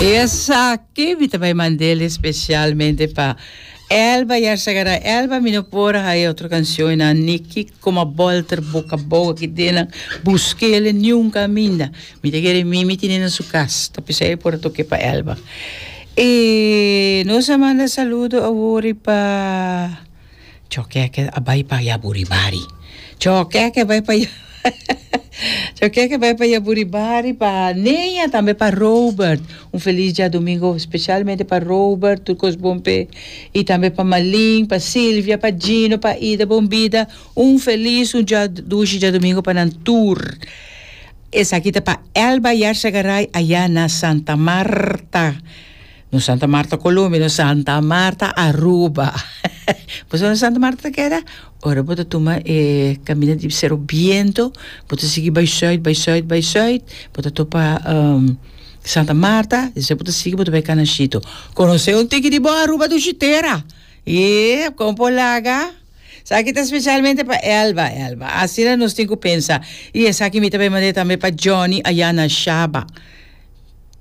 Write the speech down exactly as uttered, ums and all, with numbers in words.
Essa aqui me também mandei especialmente para Elba e Arsagara. Elba me não pôr aí outra canção na Niki como a bolter boca boa que dena busquei ele nenhum caminho. Me te querer me me tinha na sua casa. Tá pensei por toque para Elba. E nós manda saludo a ori para Choque que vai para Yaburibari. Choque que vai para Eu quero que vai para Yaburibari, para Neia, também para Robert. Um feliz dia domingo, especialmente para Robert, Turcos Bompe, e também para Malin, para Silvia, para Gino, para Ida Bombida. Um feliz um dia, dois dia domingo para Nantur. Essa aqui está para Elba Yarsagaray, allá na Santa Marta. No Santa Marta, Colômbia, no Santa Marta, Aruba. Pues no Santa Marta que era, ora bota toma eh, caminha de ser o viento, bota seguir by side, by side, by side, bota topa um, Santa Marta, e você bota seguir, bota vai Canachito. Conheceu um tique de boa Aruba do Chiteira. E, com polaga. Sabe que está especialmente para Elba, Elba. Assim nós temos que pensar. E essa aqui me também mandei também para Johnny, allá na Chaba.